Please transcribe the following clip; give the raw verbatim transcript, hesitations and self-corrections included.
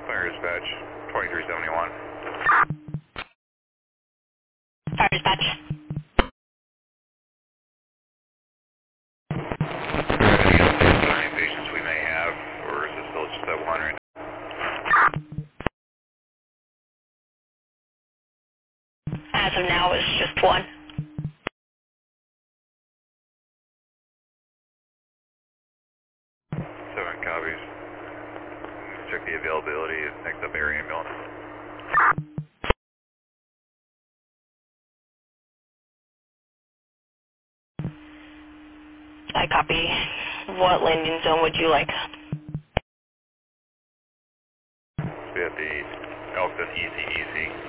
Fire dispatch, twenty-three seventy-one. Fire dispatch. How many patients we may have, or is it still just that one right As of now, it's just one. now? Seven copies. Check the availability of next up air ambulance. I copy. What landing zone would you like? We have the Elkton E C E C.